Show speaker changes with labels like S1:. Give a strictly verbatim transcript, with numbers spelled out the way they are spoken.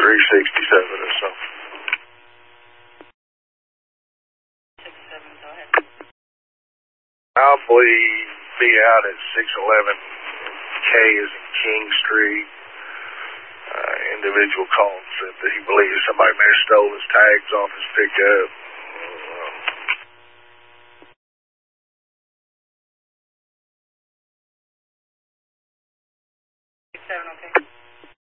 S1: three sixty-seven or something.
S2: sixty-seven, go ahead.
S1: I'll believe be out at six eleven K is in King Street. Uh, individual called and said that he believes somebody may have stole his tags off his pickup. Uh,
S2: six seven, okay.